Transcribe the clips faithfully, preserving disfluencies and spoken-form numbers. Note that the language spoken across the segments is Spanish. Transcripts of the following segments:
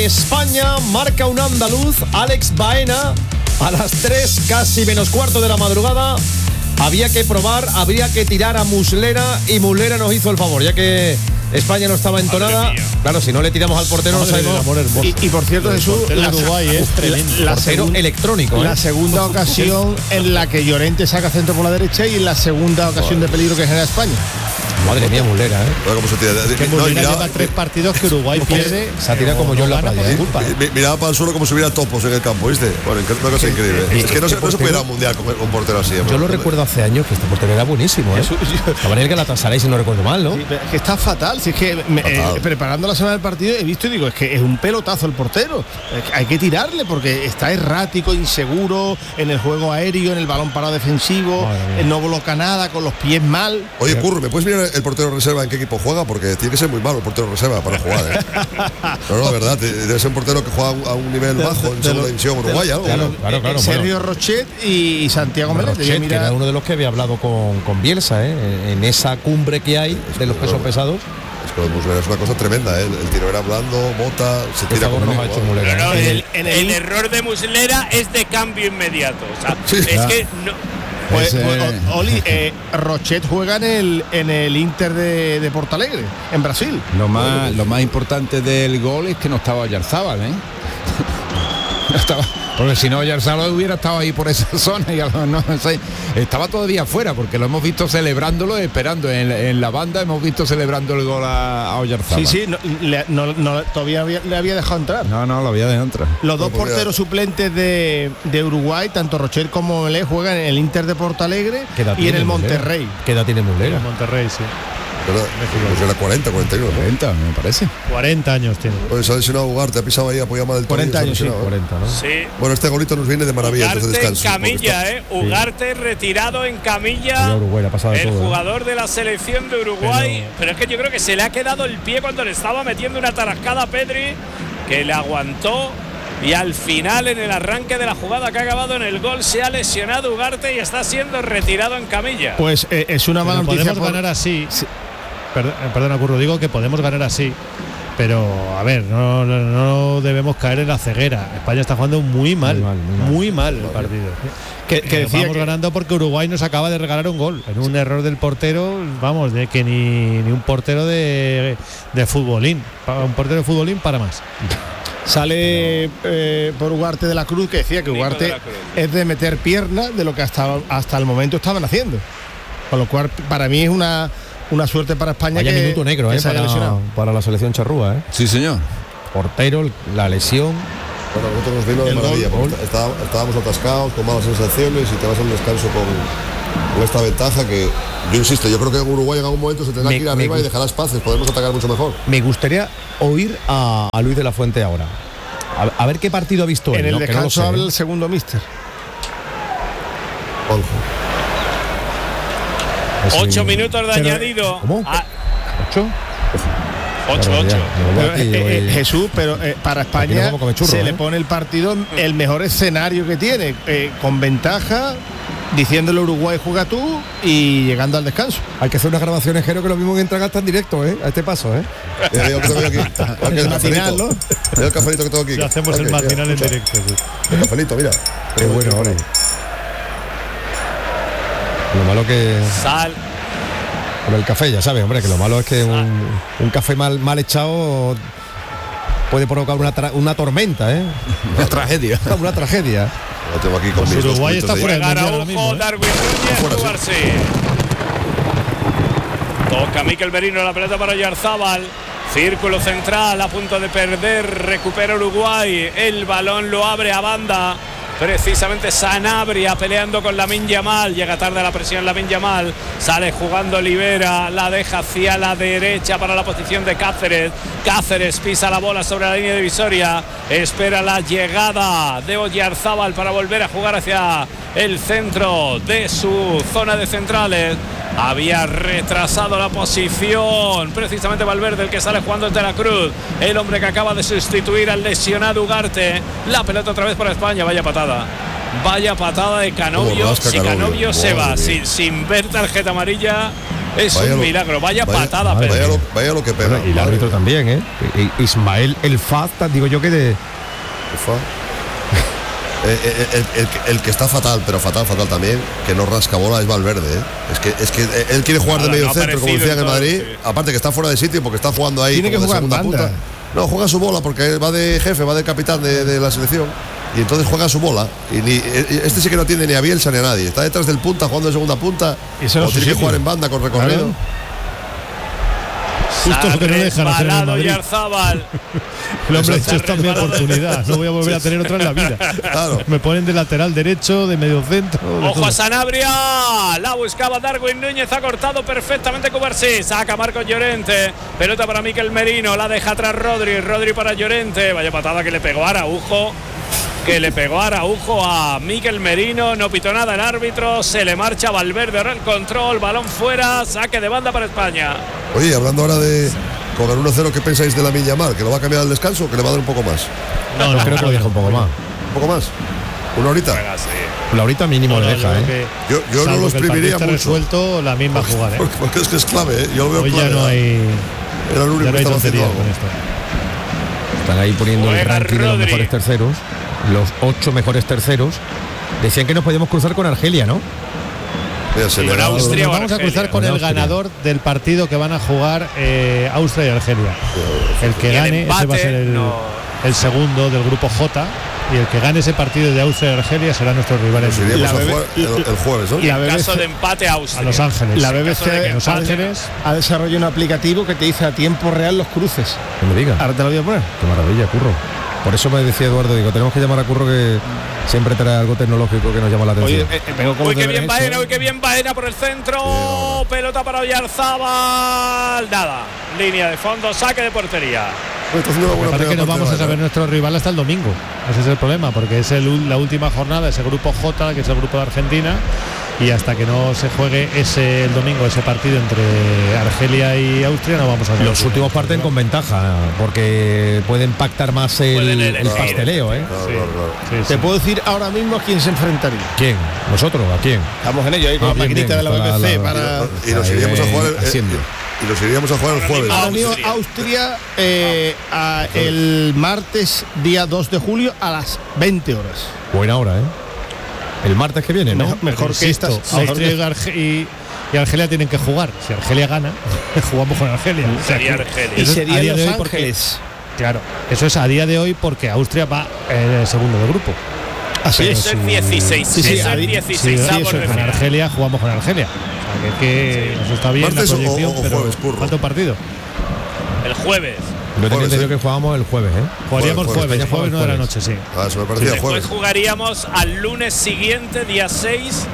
España marca un andaluz, Alex Baena, a las tres, casi menos cuarto de la madrugada. Había que probar, habría que tirar a Muslera y Muslera nos hizo el favor, ya que España no estaba entonada. Claro, si no le tiramos al portero no sabemos. Y, y por cierto, Jesús, la Uruguay es tremendo. La, la segun, electrónico, ¿eh? La segunda ocasión en la que Llorente saca centro por la derecha y en la segunda ocasión de peligro que genera España. Madre mía, Muslera, ¿eh? ¿Cómo se tira? Que No, Muslera mira, lleva tres partidos que Uruguay pierde. Se ha tirado como yo en la playa, ¿eh? Miraba para el suelo como si hubiera topos en el campo, ¿viste? Bueno, una cosa increíble. Es que no se, no se puede ir a un mundial con, con portero así. Yo lo recuerdo hace años que este portero era buenísimo, ¿eh? Estaba en el Galatasaray, si no recuerdo mal, ¿no? Sí, es que está fatal. Si es que me, eh, preparando la semana del partido he visto y digo, es que es un pelotazo el portero. Hay que tirarle porque está errático, inseguro en el juego aéreo, en el balón parado defensivo, no bloquea nada, con los pies mal. Oye, Curro, ¿me puedes mirar el portero reserva en qué equipo juega? Porque tiene que ser muy malo el portero reserva para jugar, ¿eh? No, no, de verdad, debe ser un portero que juega a un nivel bajo en segunda división uruguaya, algo. Claro, claro, claro, Sergio bueno. Rochet y Santiago Meléndez. Rochet, que era uno de los que había hablado con, con Bielsa, ¿eh? En esa cumbre que hay de los pesos pesados. Es que Muslera es una cosa tremenda, ¿eh? El tiro era blando, bota, se tira con no, no, el, el, el error de Muslera es de cambio inmediato. O sea, sí, es ya. que no. Pues, pues Oli, eh, Rochet juega en el en el Inter de, de Portalegre, en Brasil. Lo más lo más importante del gol es que no estaba Oyarzábal, ¿eh? No estaba, porque si no Oyarzábal hubiera estado ahí por esa zona y a lo, no sé, estaba todavía afuera porque lo hemos visto celebrándolo, esperando en, en la banda hemos visto celebrando el gol a, a Oyarzábal. Sí, sí, no, le, no, no, todavía había, le había dejado entrar. No, no, lo había dejado entrar. Los dos no porteros suplentes de, de Uruguay, tanto Rochet como Melé, juegan en el Inter de Porto Alegre y en el Monterrey. Muslera? ¿Qué edad tiene Muslera? Monterrey, sí. Pero, pues era cuarenta, cuarenta y uno. cuarenta, me parece. cuarenta años tiene. Pues se ha lesionado Ugarte, ha pisado ahí, apoyado mal el cuarenta años, sí, cuarenta, ¿no? Sí. Bueno, este golito nos viene de maravilla Ugarte desde descanso. en camilla, está... ¿eh? Ugarte sí. retirado en camilla. Uruguay, el todo, jugador ¿eh? de la selección de Uruguay. Pero... pero es que yo creo que se le ha quedado el pie cuando le estaba metiendo una tarascada a Pedri, que le aguantó. Y al final, en el arranque de la jugada que ha acabado en el gol, se ha lesionado Ugarte y está siendo retirado en camilla. Pues eh, es una mala noticia. Podemos por... ganar así. Sí. Perdona, Curro, digo que podemos ganar así, pero a ver, no, no, no debemos caer en la ceguera. España está jugando muy mal, muy mal, muy mal, muy mal el partido. Que, que decía vamos que... ganando porque Uruguay nos acaba de regalar un gol en un error del portero, vamos, de que ni, ni un portero de, de futbolín, un portero de futbolín para más. Sale eh, por Ugarte de la Cruz, que decía que Ugarte de es de meter piernas de lo que hasta, hasta el momento estaban haciendo, con lo cual para mí es una Una suerte para España. Vaya que minuto negro, eh, para, para la selección charrúa, ¿eh? Sí, señor. Portero, la lesión. Bueno, nosotros nos vino de maravilla, gol, porque está, estábamos atascados, con malas sensaciones y te vas al descanso con, con esta ventaja que, yo insisto, yo creo que en Uruguay en algún momento se tendrá me, que ir arriba y dejar las paces, podemos atacar mucho mejor. Me gustaría oír a, a Luis de la Fuente ahora. A, a ver qué partido ha visto en él. En el ¿no? descanso no habla sé, el segundo míster. Ocho minutos de pero, añadido. ¿Cómo? Ah. ¿Ocho? Ocho, ocho. Pero, eh, eh, Jesús, pero eh, para España churro, se ¿eh? le pone el partido el mejor escenario que tiene, eh, con ventaja, diciéndole a Uruguay juega tú y llegando al descanso. Hay que hacer unas grabaciones, Jero, que lo mismo que entran hasta en directo, ¿eh? A este paso, ¿eh? Veo que te veo aquí. El, el matinal, ¿no? Veo el cafelito que tengo aquí. Si hacemos okay, el matinal en directo. Sí. El cafelito, mira. Qué bueno, ahora. Lo malo que... Sal. Pero el café, ya sabes, hombre, que lo malo es que un, un café mal, mal echado puede provocar una, tra- una tormenta, ¿eh? Una tragedia. Una tragedia. Lo tengo aquí con pues mis Uruguay está fuera del mundial ahora mismo, ¿eh? Darwin Núñez, jugarse. Toca Mikel Merino la pelota para Oyarzábal. Círculo central a punto de perder. Recupera Uruguay. El balón lo abre a banda. Precisamente Sanabria peleando con Lamine Yamal. Llega tarde la presión Lamine Yamal. Sale jugando Libera. La deja hacia la derecha para la posición de Cáceres. Cáceres pisa la bola sobre la línea divisoria. Espera la llegada de Oyarzábal para volver a jugar hacia el centro de su zona de centrales. Había retrasado la posición precisamente Valverde, el que sale jugando desde la Cruz, el hombre que acaba de sustituir al lesionado Ugarte. La pelota otra vez para España. Vaya patada, vaya patada de Canovio. Si Canovio se va sin, sin ver tarjeta amarilla, Es Vaya un lo- milagro, vaya, vaya- patada, Vaya Pedri. lo, vaya lo que pega. Bueno, y el madre. árbitro también, ¿eh? I- Ismael El Faz, digo yo que de. Ufa. Eh, eh, el, el- el que está fatal, pero fatal, fatal también, que no rasca bola es Valverde. ¿eh? Es que es que eh, él quiere jugar Nada, de medio no ha centro, como aparecido decía en el en todo, Madrid. sí. Aparte que está fuera de sitio porque está jugando ahí. Tiene que como de jugar en segunda banda. punta. No, juega su bola porque va de jefe, va de capitán de, de la selección. Y entonces juega su bola. Y ni, este sí que no tiene ni a Bielsa ni a nadie. Está detrás del punta, jugando de segunda punta. Y ese no o es su tiene que sitio. jugar en banda con recorrido. Claro. Justo lo que no dejan hacer en el Resbalado Madrid. Oyarzábal. El hombre ha Eso dicho, está esta es mi resbalado. oportunidad, no voy a volver a tener otra en la vida. Claro. Me ponen de lateral derecho, de medio centro. de Ojo todo. a Sanabria, la buscaba Darwin Núñez, ha cortado perfectamente Cubarsí, saca Marcos Llorente, pelota para Miquel Merino, la deja atrás Rodri, Rodri para Llorente, vaya patada que le pegó a Araujo, que le pegó a Araujo a Miquel Merino, no pitó nada el árbitro, se le marcha Valverde, ahora el control, balón fuera, saque de banda para España. Oye, hablando ahora de con el uno cero, ¿qué pensáis de la Yamal? ¿Que lo va a cambiar al descanso o que le va a dar un poco más? No, no, Creo que lo deja un poco más. ¿Un poco más? ¿Una horita? Venga, sí. La horita mínimo No, le no, deja, yo ¿eh? creo que, Yo, yo no salvo lo que el exprimiría partido mucho. esté resuelto, la misma jugada, ¿eh? Porque, porque es que es clave, ¿eh? Yo lo veo Hoy ya clave. no hay, Era el único ya no que hay estaba haciendo tonterías algo. con esto. Están ahí poniendo el Juega ranking de los Rodri. mejores terceros. Los ocho mejores terceros. Decían que nos podíamos cruzar con Argelia, ¿no? Mira, se Y le con da- Austria. Nos vamos a Argelia. cruzar con Con el Austria. ganador del partido que van a jugar eh, Austria y Argelia. El que Y el gane, ese va a empate, ser el, no. el segundo del grupo J. Y el que gane ese partido de Austria y Argelia será nuestro rival en Nos iríamos La a bebé- jugar el, el jueves, ¿no? Y La en B B C caso de empate Austria. a Los Ángeles. La En B B caso de que C Los empate. Ángeles. ha desarrollado un aplicativo que te dice a tiempo real los cruces. Que me diga. Ahora te lo voy a poner. Qué maravilla, Curro. Por eso me decía Eduardo, digo, tenemos que llamar a Curro que siempre trae algo tecnológico que nos llama la Oye, atención. eh, eh, vengo con Uy, los qué bien deberes Baena, hechos, uy, qué bien Baena por el centro. Pelota para Oyarzábal. Nada. Línea de fondo, saque de portería. Pues está haciendo una buena Parece que no primera vamos a parte, saber ¿no? nuestro rival hasta el domingo. Ese es el problema, porque es el, ul- la última jornada, ese grupo J, que es el grupo de Argentina, y hasta que no se juegue ese el domingo ese partido entre Argelia y Austria, no vamos a saber. Los últimos parten con ventaja, porque pueden pactar más el, Pueden el elegir. pasteleo, ¿eh? Claro, Sí. claro, claro. Sí, sí. Te puedo decir ahora mismo a quién se enfrentaría. ¿Quién? ¿Nosotros? ¿A quién? Estamos en ello ahí con Ah, la bien, maquinita bien, de la B para B C la- para. Y nos Ahí iríamos a ven jugar el, haciendo. y nos iríamos a jugar el Ahora jueves. mismo- Ahora mismo Austria. Austria eh, a- el martes día dos de julio a las veinte horas. Buena hora, ¿eh? El martes que viene, ¿no? Mejor, mejor que Insisto, estas. mejor Austria que- y, Arge- y- y Argelia tienen que jugar. Si Argelia gana, jugamos con Argelia. O sea, Sería que- Argelia. Y eso es a sería día Los de hoy porque- Ángeles. Claro, eso es a día de hoy porque Austria va en el segundo de grupo. Así Pero es. Eso sí. es dieciséis. Sí, sí, eso ahí- es Sí, dieciséis. sí, eso es con Argelia jugamos con Argelia. O sea, que, que eso está bien ¿Martes la o- proyección, o pero jueves, Curro? falta un partido. El jueves. Yo tenía Jueves, entendido ¿eh? que jugábamos el jueves, ¿eh? Jugaríamos Jueves, jueves, jueves, jueves, nueve de la jueves. noche, sí. Ah, eso me parecía Después jueves. jugaríamos al lunes siguiente, día seis,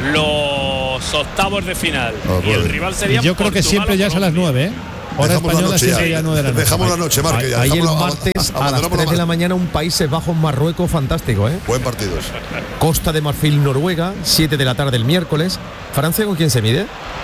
los octavos de final. Ah, y el vale. rival sería Y yo creo que Portugal siempre o ya es a las Colombia. nueve, ¿eh? Hora Dejamos la española noche siempre ya. ya nueve de la noche. Dejamos la noche, Marque. ya. Ahí el Dejamos la- martes a las abandonamos tres de la mar- mañana un Países Bajos Marruecos fantástico, ¿eh? Buen partido. Costa de Marfil Noruega, siete de la tarde el miércoles. ¿Francia con quién se mide?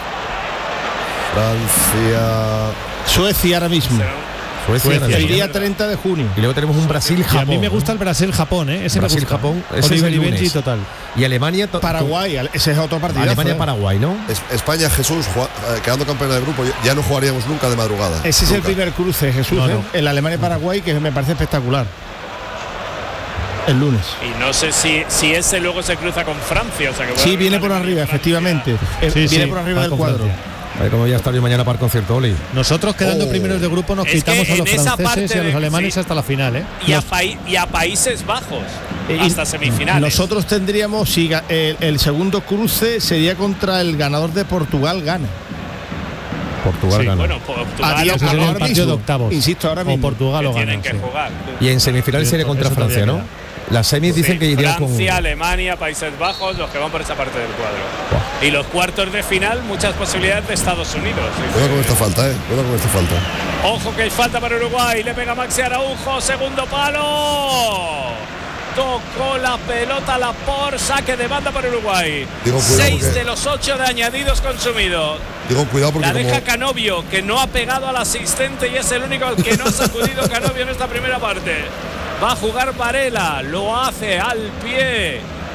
Francia. Suecia ahora mismo. Suecia. Suecia. Suecia. El día treinta de junio. Y luego tenemos un Brasil-Japón. Y a mí me gusta el Brasil-Japón, ¿eh? Ese me gusta. Brasil-Japón, ese Oliver es el y Benji lunes. total. Y Alemania. to- Paraguay, ese es otro partido. Alemania-Paraguay, ¿no? Es- España, Jesús, jua- eh, quedando campeona de grupo, ya- ya no jugaríamos nunca de madrugada. Ese es el Nunca. primer cruce, Jesús, No, ¿eh? no. El Alemania-Paraguay, que me parece espectacular. El lunes. Y no sé si, si ese luego se cruza con Francia. O sea que puede Sí, haber viene una por arriba, Francia. efectivamente. Eh, Sí, viene sí, por arriba va del con cuadro. Francia. A ver cómo voy a estar yo mañana para el concierto, Oli. Nosotros quedando Oh. primeros de grupo nos Es que quitamos a en los esa franceses parte y a los de- alemanes sí. hasta la final, ¿eh? Y a, Nos- paí- y a Países Bajos. Eh, y hasta semifinales. Nosotros tendríamos, si ga- el, el segundo cruce sería contra el ganador de Portugal-Gana. Portugal Sí, gana. Bueno, Portugal. día- Ese sería el ahora partido mismo. de octavos. Insisto, ahora O mismo. Portugal que o tienen gana. que sí. jugar. Y en semifinales Sí, sería contra eso todavía Francia, ¿no? queda. Las semis dicen Sí, que iría con. Francia, Alemania, Países Bajos, los que van por esa parte del cuadro. Y los cuartos de final, muchas posibilidades de Estados Unidos. Cuidado con esta falta, eh. Cuidado con esta falta. Ojo que hay falta para Uruguay, le pega Maxi Araujo, segundo palo. Tocó la pelota la por saque de banda para Uruguay. Digo, cuidado Seis porque- de los ocho de añadidos consumidos. Digo, cuidado porque La como, deja Canovio, que no ha pegado al asistente y es el único al que no ha sacudido Canovio en esta primera parte. Va a jugar Varela, lo hace al pie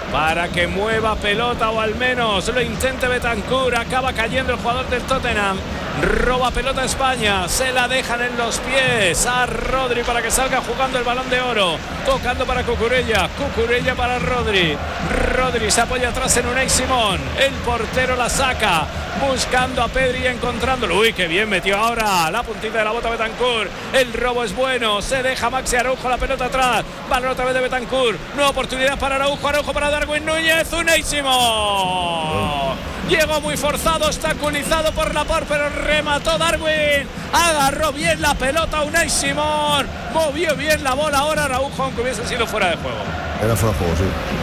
para que mueva pelota o al menos lo intente Bentancur. Acaba cayendo el jugador del Tottenham. Roba pelota España, se la dejan en los pies a Rodri para que salga jugando el Balón de Oro, tocando para Cucurella, Cucurella para Rodri, Rodri se apoya atrás en Unai Simón, el portero la saca, buscando a Pedri y encontrándolo. Uy, qué bien metió ahora la puntita de la bota Bentancur, el robo es bueno, se deja Maxi Araujo la pelota atrás, balón otra vez de Bentancur, nueva oportunidad para Araujo, Araujo para Darwin Núñez, Unai Simón. Llegó muy forzado, obstaculizado por Laporte, pero remató Darwin. Agarró bien la pelota Unai Simón. Movió bien la bola ahora Araujo, aunque hubiese sido fuera de juego. Era fuera de juego,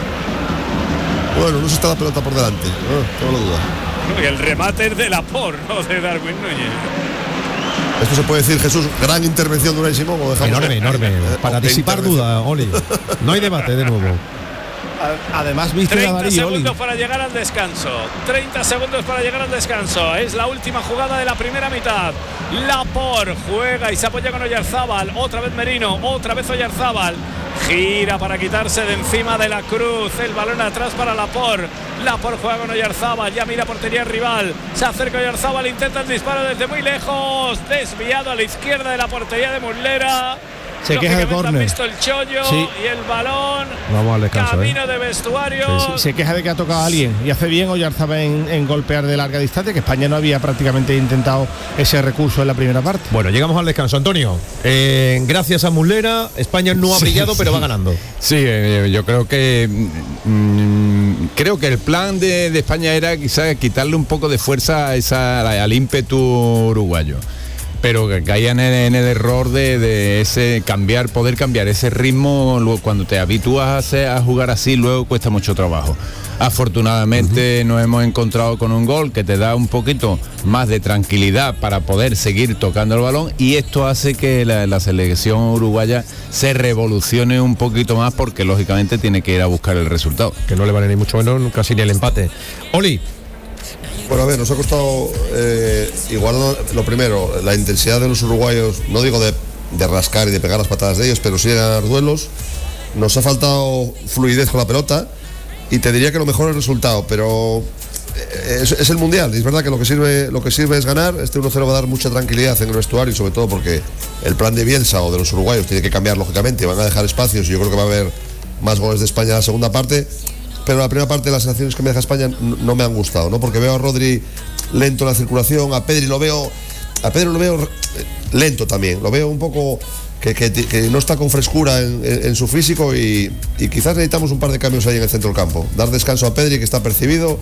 sí. Bueno, no se está la pelota por delante, no, tengo la duda. Y el remate es de Laporte, no de Darwin Núñez. Esto se puede decir, Jesús, gran intervención de Unai Simón. ¿O dejamos? Enorme, enorme. Para disipar duda, Oli. No hay debate de nuevo. Además, viste a treinta Darío, segundos Oli. para llegar al descanso. treinta segundos para llegar al descanso. Es la última jugada de la primera mitad. Laporte juega y se apoya con Oyarzábal. Otra vez Merino, otra vez Oyarzábal. Gira para quitarse de encima de la cruz. El balón atrás para Laporte. Laporte juega con Oyarzábal. Ya mira portería rival. Se acerca Oyarzábal. Intenta el disparo desde muy lejos. Desviado a la izquierda de la portería de Muslera. Se queja de córner. Han visto el chollo sí. y el balón. Vamos al descanso, camino ¿eh? de vestuario. Sí, sí, se queja de que ha tocado a alguien y hace bien Oyarzábal en, en golpear de larga distancia, que España no había prácticamente intentado ese recurso en la primera parte. Bueno, llegamos al descanso. Antonio, eh, gracias a Muslera, España no ha brillado, sí, pero sí. va ganando. Sí, eh, yo creo que mm, creo que el plan de, de España era quizás quitarle un poco de fuerza a esa, al ímpetu uruguayo. Pero que caían en, en el error de, de ese cambiar, poder cambiar ese ritmo. Luego, cuando te habitúas a, hacer, a jugar así, luego cuesta mucho trabajo. Afortunadamente uh-huh. nos hemos encontrado con un gol que te da un poquito más de tranquilidad para poder seguir tocando el balón, y esto hace que la, la selección uruguaya se revolucione un poquito más, porque lógicamente tiene que ir a buscar el resultado. Que no le vale ni mucho menos casi ni el empate. Oli. Bueno, a ver, nos ha costado eh, igual lo primero, la intensidad de los uruguayos, no digo de, de rascar y de pegar las patadas de ellos, pero sí de ganar duelos. Nos ha faltado fluidez con la pelota y te diría que lo mejor es el resultado, pero es, es el Mundial, y es verdad que lo que sirve lo que sirve es ganar. Este uno cero va a dar mucha tranquilidad en el vestuario, y sobre todo porque el plan de Bielsa o de los uruguayos tiene que cambiar lógicamente, van a dejar espacios y yo creo que va a haber más goles de España en la segunda parte. Pero la primera parte de las sensaciones que me deja España no, no me han gustado, ¿no? Porque veo a Rodri lento en la circulación, a Pedri lo veo, a Pedri lo veo lento también, lo veo un poco que, que, que no está con frescura en, en, en su físico, y, y quizás necesitamos un par de cambios ahí en el centro del campo. Dar descanso a Pedri, que está percibido,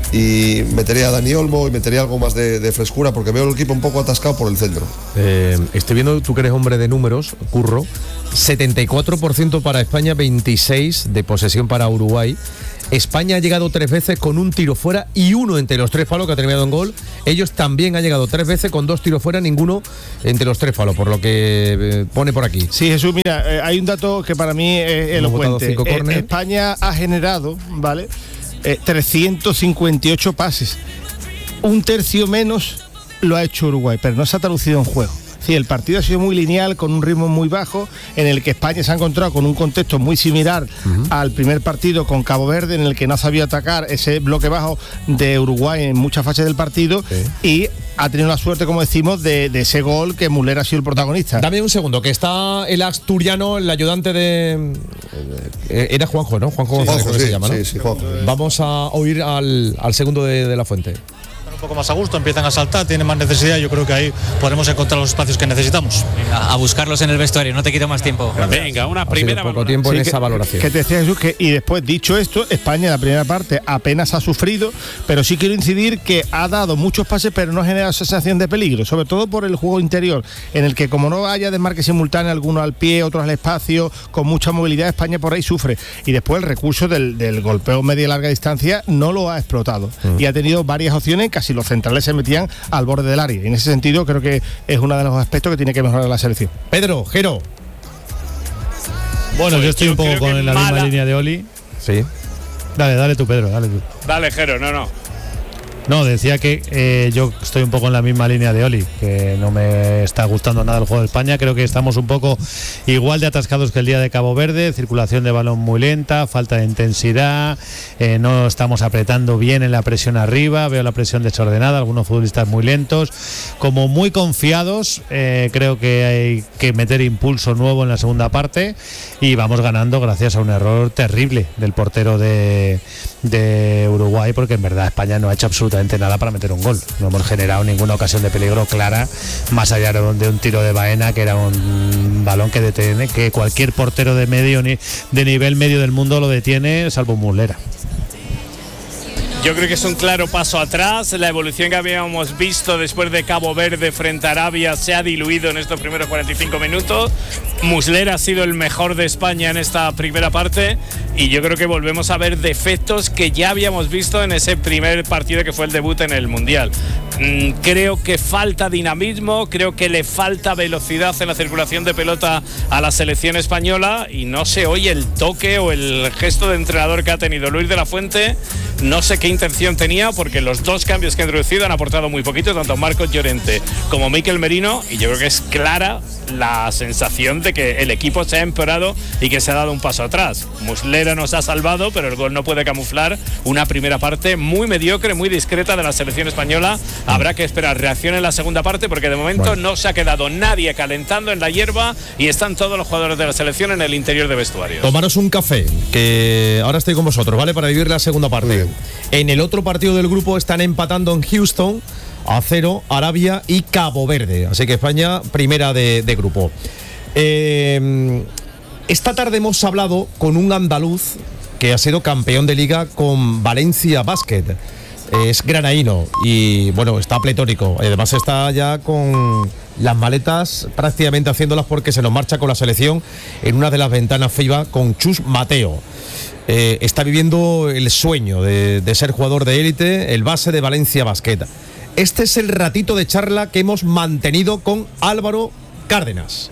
y metería a Dani Olmo y metería algo más de, de frescura, porque veo el equipo un poco atascado por el centro. Eh, estoy viendo, tú que eres hombre de números, Curro, setenta y cuatro por ciento para España, veintiséis por ciento de posesión para Uruguay. España ha llegado tres veces con un tiro fuera y uno entre los tres palos, que ha terminado en gol. Ellos también han llegado tres veces con dos tiros fuera, ninguno entre los tres palos, por lo que eh, pone por aquí. Sí, Jesús, mira, eh, hay un dato que para mí es elocuente. Eh, España ha generado, ¿vale? Eh, trescientos cincuenta y ocho pases. Un tercio menos lo ha hecho Uruguay, pero no se ha traducido en juego. Sí, el partido ha sido muy lineal, con un ritmo muy bajo, en el que España se ha encontrado con un contexto muy similar uh-huh. al primer partido con Cabo Verde, en el que no sabía atacar ese bloque bajo de Uruguay en muchas fases del partido, sí. y ha tenido la suerte, como decimos, de, de ese gol que Muslera ha sido el protagonista. Dame un segundo, que está el asturiano, el ayudante de... Era Juanjo, ¿no? Juanjo, sí, González, Juanjo, sí, se llama, ¿no? Sí, sí, Juanjo. Vamos a oír al, al segundo de, de la Fuente. Un poco más a gusto, empiezan a saltar, tienen más necesidad, yo creo que ahí podremos encontrar los espacios que necesitamos. Venga, a buscarlos en el vestuario, no te quito más tiempo. Venga, una primera poco tiempo en sí, esa que, valoración. Que te decía Jesús, que y después, dicho esto, España en la primera parte apenas ha sufrido, pero sí quiero incidir que ha dado muchos pases, pero no ha generado sensación de peligro, sobre todo por el juego interior, en el que como no haya desmarque simultáneo, algunos al pie, otros al espacio, con mucha movilidad, España por ahí sufre. Y después el recurso del, del golpeo media y larga distancia no lo ha explotado. Mm. Y ha tenido varias opciones, casi los centrales se metían al borde del área. Y en ese sentido creo que es uno de los aspectos que tiene que mejorar la selección. Pedro, Jero. Bueno, pues yo estoy yo un poco con la mala. misma línea de Oli. Sí. Dale, dale tú, Pedro, dale tú. Dale, Jero, no, no. No, decía que eh, yo estoy un poco en la misma línea de Oli, que no me está gustando nada el juego de España. Creo que estamos un poco igual de atascados que el día de Cabo Verde, circulación de balón muy lenta, falta de intensidad, eh, no estamos apretando bien en la presión arriba, veo la presión desordenada, algunos futbolistas muy lentos, como muy confiados. Eh, creo que hay que meter impulso nuevo en la segunda parte y vamos ganando gracias a un error terrible del portero de, de Uruguay, porque en verdad España no ha hecho absolutamente nada para meter un gol. No hemos generado ninguna ocasión de peligro clara, más allá de un tiro de Baena, que era un balón que detiene, que cualquier portero de medio ni de nivel medio del mundo lo detiene, salvo Muslera. Yo creo que es un claro paso atrás. La evolución que habíamos visto después de Cabo Verde frente a Arabia se ha diluido en estos primeros cuarenta y cinco minutos. Muslera ha sido el mejor de España en esta primera parte y yo creo que volvemos a ver defectos que ya habíamos visto en ese primer partido que fue el debut en el Mundial. Mm, creo que falta dinamismo, creo que le falta velocidad en la circulación de pelota a la selección española y no se oye el toque o el gesto de entrenador que ha tenido Luis de la Fuente. No sé qué intención tenía, porque los dos cambios que ha introducido han aportado muy poquito, tanto Marcos Llorente como Mikel Merino, y yo creo que es clara la sensación de que el equipo se ha empeorado y que se ha dado un paso atrás. Muslera nos ha salvado, pero el gol no puede camuflar una primera parte muy mediocre, muy discreta de la selección española. Habrá que esperar reacción en la segunda parte, porque de momento bueno. no se ha quedado nadie calentando en la hierba y están todos los jugadores de la selección en el interior de vestuarios. Tomaros un café, que ahora estoy con vosotros, ¿vale? Para vivir la segunda parte. En el otro partido del grupo están empatando en Houston a cero Arabia y Cabo Verde. Así que España, primera de, de grupo. Eh, esta tarde hemos hablado con un andaluz que ha sido campeón de liga con Valencia Basket. Es granaíno y bueno, está pletórico. Además está ya con las maletas prácticamente haciéndolas porque se nos marcha con la selección en una de las ventanas FIBA con Chus Mateo. Eh, está viviendo el sueño de, de ser jugador de élite, el base de Valencia Basket. Este es el ratito de charla que hemos mantenido con Álvaro Cárdenas.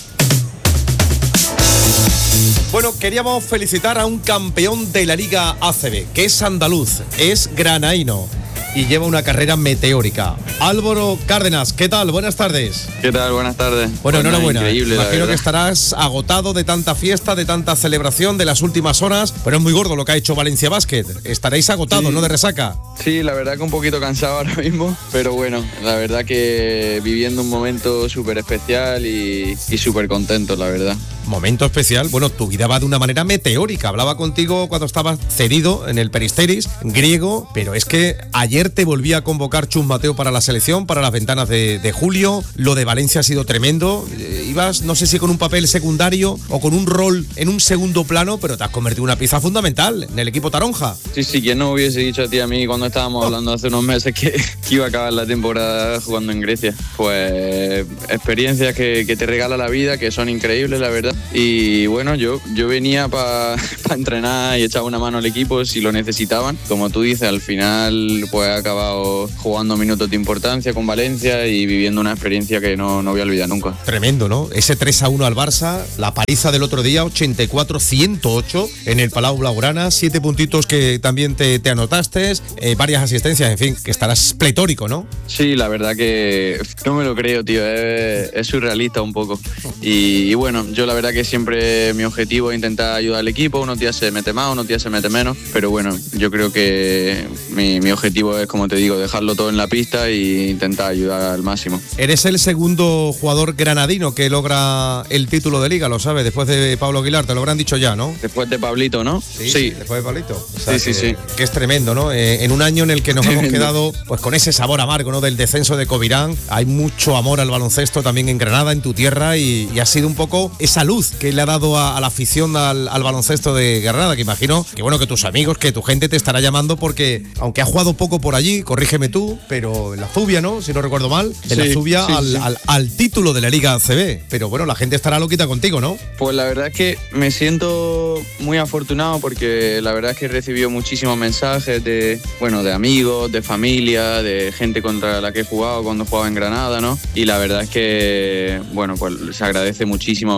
Bueno, queríamos felicitar a un campeón de la Liga A C B, que es andaluz, es granaíno y lleva una carrera meteórica. Álvaro Cárdenas, ¿qué tal? Buenas tardes. ¿Qué tal? Buenas tardes. Bueno, enhorabuena. Increíble, imagino que estarás agotado de tanta fiesta, de tanta celebración de las últimas horas, pero es muy gordo lo que ha hecho Valencia Basket. Estaréis agotados, sí. ¿no? De resaca. Sí, la verdad que un poquito cansado ahora mismo, pero bueno, la verdad que viviendo un momento súper especial y, y súper contento, la verdad. Momento especial. Bueno, tu vida va de una manera meteórica. Hablaba contigo cuando estabas cedido en el Peristeris, griego, pero es que ayer te volvía a convocar Chus Mateo para la selección, para las ventanas de, de julio. Lo de Valencia ha sido tremendo. Eh, ibas, no sé si con un papel secundario o con un rol en un segundo plano, pero te has convertido en una pieza fundamental en el equipo Taronja. Sí, sí, que no hubiese dicho a ti a mí cuando estábamos oh. hablando hace unos meses que, que iba a acabar la temporada jugando en Grecia. Pues experiencias que, que te regala la vida, que son increíbles, la verdad. Y bueno, yo, yo venía para pa entrenar y echar una mano al equipo si lo necesitaban. Como tú dices, al final pues he acabado jugando minutos de importancia con Valencia y viviendo una experiencia que no, no voy a olvidar nunca. Tremendo, ¿no? Ese tres a uno al Barça, la paliza del otro día, ochenta y cuatro a ciento ocho en el Palau Blaugrana, siete puntitos que también te, te anotaste, eh, varias asistencias, en fin, que estarás pletórico, ¿no? Sí, la verdad que no me lo creo, tío, es, es surrealista un poco. Y, y bueno, yo la verdad que siempre mi objetivo es intentar ayudar al equipo. Unos días se mete más, unos días se mete menos, pero bueno, yo creo que mi, mi objetivo es, como te digo, dejarlo todo en la pista e intentar ayudar al máximo. Eres el segundo jugador granadino que logra el título de liga, lo sabes, después de Pablo Aguilar, te lo habrán dicho ya, ¿no? Después de Pablito, ¿no? Sí, sí. Después de Pablito. O sea, sí, que, sí, sí. Que es tremendo, ¿no? Eh, en un año en el que nos hemos quedado pues con ese sabor amargo, ¿no? Del descenso de Covirán. Hay mucho amor al baloncesto también en Granada, en tu tierra, y, y ha sido un poco esa luz que le ha dado a, a la afición al, al baloncesto de Granada, que imagino que bueno, que tus amigos, que tu gente te estará llamando porque, aunque ha jugado poco por allí, corrígeme tú, pero en la Zubia, ¿no? Si no recuerdo mal, en sí, la Zubia sí, al, sí. Al, al título de la Liga A C B. Pero bueno, la gente estará loquita contigo, ¿no? Pues la verdad es que me siento muy afortunado porque la verdad es que he recibido muchísimos mensajes de, bueno, de amigos, de familia, de gente contra la que he jugado cuando jugaba en Granada, ¿no? Y la verdad es que, bueno, pues se agradece muchísimo, es que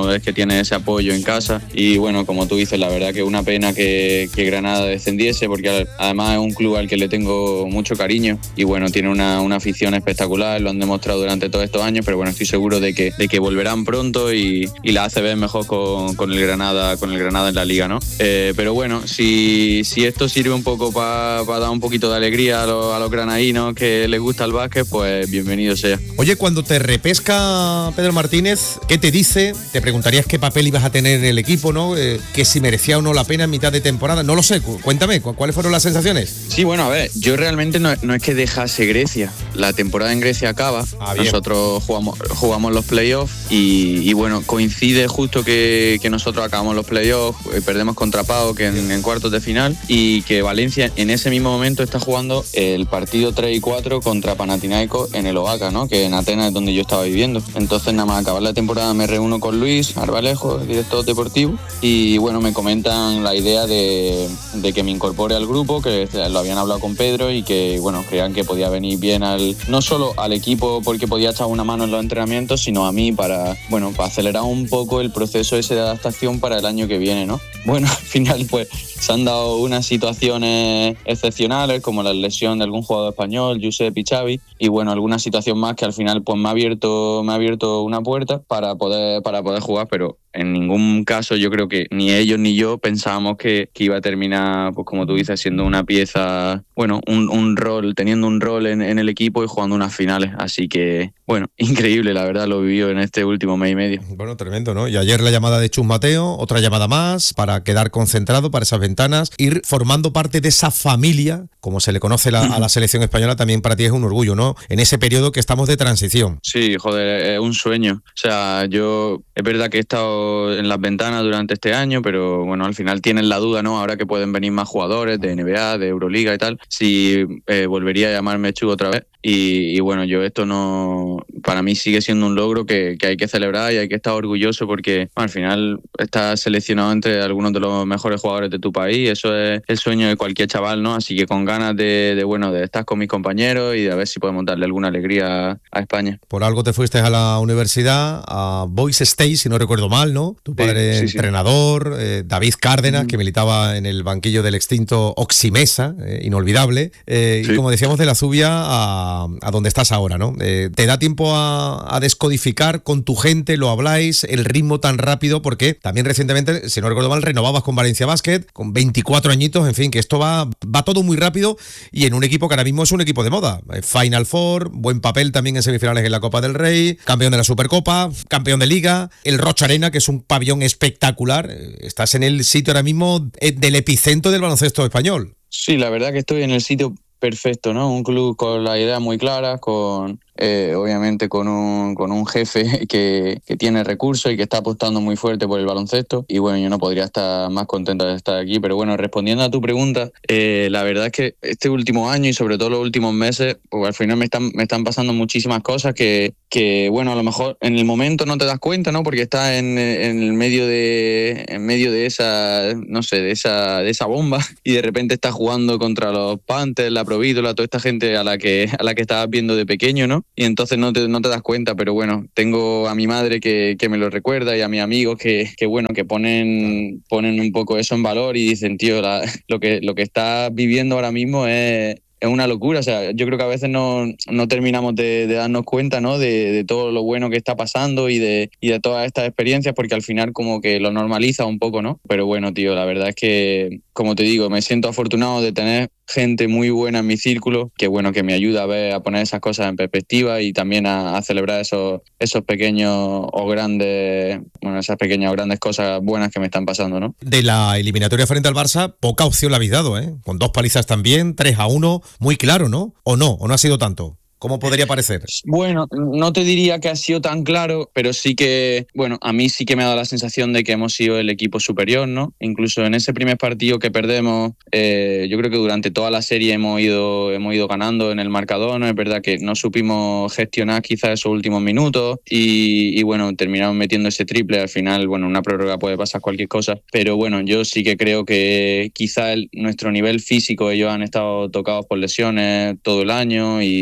tiene ese apoyo en casa. Y bueno, como tú dices, la verdad que una pena que, que Granada descendiese, porque además es un club al que le tengo mucho cariño y bueno, tiene una, una afición espectacular, lo han demostrado durante todos estos años, pero bueno, estoy seguro de que, de que volverán pronto y, y la hace ver mejor con, con el Granada con el Granada en la Liga, ¿no? Eh, pero bueno, si, si esto sirve un poco para pa dar un poquito de alegría a los, a los granadinos que les gusta el básquet, pues bienvenido sea. Oye, cuando te repesca Pedro Martínez, ¿qué te dice? Te preguntarías qué papel ibas a tener en el equipo, ¿no? Eh, que si merecía o no la pena en mitad de temporada. No lo sé, cuéntame, ¿cuáles fueron las sensaciones? Sí, bueno, a ver, yo realmente no, no es que dejase Grecia. La temporada en Grecia acaba, ah, nosotros jugamos, jugamos los playoffs y, y bueno, coincide justo que, que nosotros acabamos los playoffs, perdemos contra Pau que en, en cuartos de final y que Valencia en ese mismo momento está jugando el partido tres y cuatro contra Panathinaikos en el Oaca, ¿no? Que en Atenas es donde yo estaba viviendo. Entonces nada más acabar la temporada me reúno con Luis Arbalejo, director deportivo, y bueno, me comentan la idea de, de que me incorpore al grupo, que lo habían hablado con Pedro y que bueno, creían que podía venir bien al, no solo al equipo porque podía echar una mano en los entrenamientos, sino a mí para, bueno, para acelerar un poco el proceso ese de adaptación para el año que viene, ¿no? Bueno, al final pues se han dado unas situaciones excepcionales como la lesión de algún jugador español, Josep y Xavi, y bueno, alguna situación más que al final pues me ha abierto, me ha abierto una puerta para poder, para poder jugar, pero en ningún caso yo creo que ni ellos ni yo pensábamos que, que iba a terminar, pues como tú dices, siendo una pieza, bueno, un, un rol, teniendo un rol en, en el equipo y jugando unas finales. Así que, bueno, increíble, la verdad, lo vivió en este último mes y medio. Bueno, tremendo, ¿no? Y ayer la llamada de Chus Mateo, otra llamada más para quedar concentrado para esas ventanas, ir formando parte de esa familia, como se le conoce la, a la selección española, también para ti es un orgullo, ¿no? En ese periodo que estamos de transición. Sí, joder, es un sueño. O sea, yo, es verdad que he estado en las ventanas durante este año, pero bueno, al final tienen la duda, ¿no? Ahora que pueden venir más jugadores de N B A, de Euroliga y tal, si eh, volvería a llamarme Chu otra vez. Y, y bueno, yo esto no, para mí sigue siendo un logro que, que hay que celebrar y hay que estar orgulloso porque bueno, al final estás seleccionado entre algunos de los mejores jugadores de tu país, eso es el sueño de cualquier chaval, ¿no? Así que con ganas de, de bueno, de estar con mis compañeros y de a ver si podemos darle alguna alegría a España. Por algo te fuiste a la universidad, a Boise State, si no recuerdo mal, ¿no? Tu padre sí, sí, entrenador, sí. Eh, David Cárdenas, mm. que militaba en el banquillo del extinto Oximesa, eh, inolvidable, eh, sí. y como decíamos de la Zubia a a donde estás ahora, ¿no? Eh, ¿Te da tiempo a, a descodificar con tu gente, lo habláis, el ritmo tan rápido? Porque también recientemente, si no recuerdo mal, renovabas con Valencia Basket, con veinticuatro añitos, en fin, que esto va, va todo muy rápido y en un equipo que ahora mismo es un equipo de moda. Final Four, buen papel también en semifinales en la Copa del Rey, campeón de la Supercopa, campeón de Liga, el Rocha Arena, que es un pabellón espectacular. Estás en el sitio ahora mismo del epicentro del baloncesto español. Sí, la verdad que estoy en el sitio perfecto, ¿no? Un club con la idea muy clara, con eh, obviamente con un, con un jefe que, que tiene recursos y que está apostando muy fuerte por el baloncesto. Y bueno, yo no podría estar más contento de estar aquí. Pero bueno, respondiendo a tu pregunta, eh, la verdad es que este último año y sobre todo los últimos meses, pues al final me están, me están pasando muchísimas cosas que, que, bueno, a lo mejor en el momento no te das cuenta, ¿no? Porque estás en, en el medio de, en medio de esa, no sé, de esa, de esa bomba y de repente estás jugando contra los Panthers, la Provítola, toda esta gente a la que, a la que estabas viendo de pequeño, ¿no? Y entonces no te, no te das cuenta, pero bueno, tengo a mi madre que, que me lo recuerda y a mis amigos que, que bueno, que ponen, ponen un poco eso en valor y dicen, tío, la, lo que, lo que estás viviendo ahora mismo es... es una locura, o sea, yo creo que a veces no, no terminamos de, de darnos cuenta, ¿no? De, de todo lo bueno que está pasando y de, y de todas estas experiencias, porque al final como que lo normaliza un poco, ¿no? Pero bueno, tío, la verdad es que, como te digo, me siento afortunado de tener gente muy buena en mi círculo, que bueno, que me ayuda a ver, a poner esas cosas en perspectiva y también a, a celebrar esos, esos pequeños o grandes, bueno, esas pequeñas o grandes cosas buenas que me están pasando, ¿no? De la eliminatoria frente al Barça, poca opción le habéis dado, ¿eh? Con dos palizas también, tres a uno, muy claro, ¿no? ¿O no? ¿O no ha sido tanto? ¿Cómo podría parecer? Bueno, no te diría que ha sido tan claro, pero sí que, bueno, a mí sí que me ha dado la sensación de que hemos sido el equipo superior, ¿no? Incluso en ese primer partido que perdemos, eh, yo creo que durante toda la serie hemos ido, hemos ido ganando en el marcador, ¿no? Es verdad que no supimos gestionar quizás esos últimos minutos y, y bueno, terminamos metiendo ese triple. Al final, bueno, en una prórroga puede pasar cualquier cosa, pero bueno, yo sí que creo que quizás nuestro nivel físico, ellos han estado tocados por lesiones todo el año y